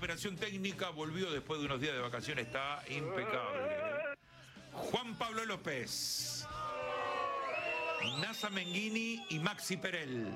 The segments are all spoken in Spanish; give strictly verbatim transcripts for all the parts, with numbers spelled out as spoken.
operación técnica, volvió después de unos días de vacaciones, está impecable. Juan Pablo López, Nasa Menghini y Maxi Perel.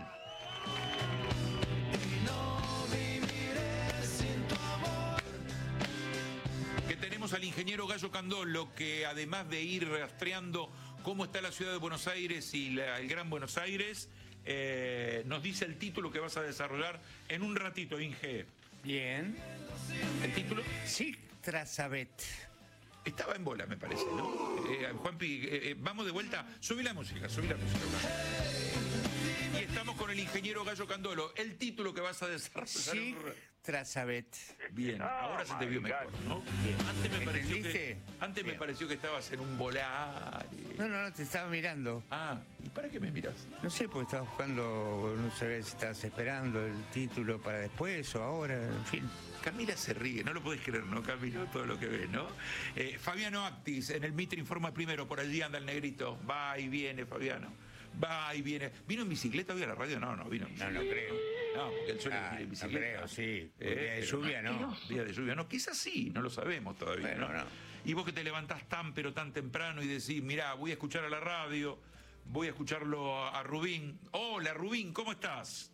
Que tenemos al ingeniero Gallo Candolo, que además de ir rastreando cómo está la ciudad de Buenos Aires y la, el Gran Buenos Aires, eh, nos dice el título que vas a desarrollar en un ratito, Inge. Bien. ¿El título? Sí, Trazabet. Estaba en bola, me parece, ¿no? Eh, Juanpi, eh, eh, vamos de vuelta. Subí la música, subí la música. Y estamos con el ingeniero Gallo Candolo. El título que vas a desarrollar. Sí, Trazabet. Bien, ahora se te vio mejor, ¿no? Antes me pareció que, antes me pareció que estabas en un volar. No, no, no, te estaba mirando. Ah, ¿y para qué me miras? No sé, porque estabas buscando, no sabía si estabas esperando el título para después o ahora, en fin. Camila se ríe, no lo podés creer, ¿no, Camilo? Todo lo que ve, ¿no? Eh, Fabiano Actis, en el Mitre informa primero, por allí anda el negrito. Va y viene, Fabiano. Va y viene. ¿Vino en bicicleta hoy a la radio? No, no vino en No, bicicleta. no creo. No, porque él suele Ah, venir en no bicicleta. creo, sí. Eh, Día de pero lluvia, no. Día de lluvia, no. Quizás sí, no lo sabemos todavía, Bueno, ¿no? no. Y vos que te levantás tan, pero tan temprano y decís, mirá, voy a escuchar a la radio, voy a escucharlo a, a Rubín. Hola, Rubín, ¿cómo estás?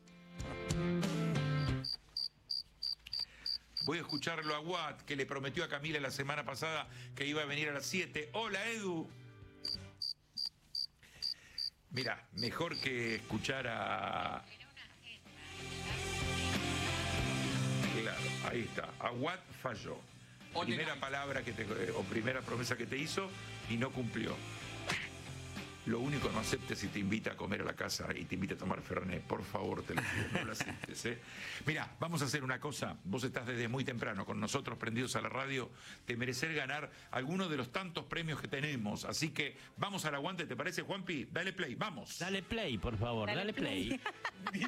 Voy a escucharlo a Watt, que le prometió a Camila la semana pasada que iba a venir a las siete. Hola, Edu. Mira, mejor que escuchar a... Claro, ahí está. A Watt falló. Primera palabra que te, o primera promesa que te hizo y no cumplió. Lo único, no aceptes si te invita a comer a la casa y te invita a tomar Fernet. Por favor, te lo pido, no lo aceptes, ¿eh? Mira, vamos a hacer una cosa. Vos estás desde muy temprano con nosotros prendidos a la radio. Te merecer ganar alguno de los tantos premios que tenemos. Así que vamos al aguante, ¿te parece, Juanpi? Dale play, vamos. Dale play, por favor, dale, dale play. play.